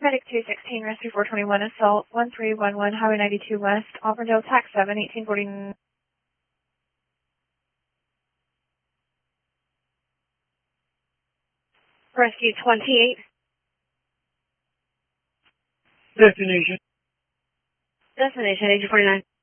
Medic 216, Rescue 421, Assault 1311, Highway 92 West, Auburndale, Tax 7, 1849. Rescue 28. Destination. Destination, 1849.